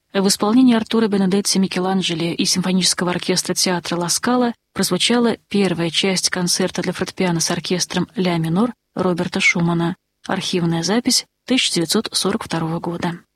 В исполнении Артура Бенедетти Микеланджело и симфонического оркестра театра Ла Скала прозвучала первая часть концерта для фортепиано с оркестром ля минор Роберта Шумана. Архивная запись 1942 года.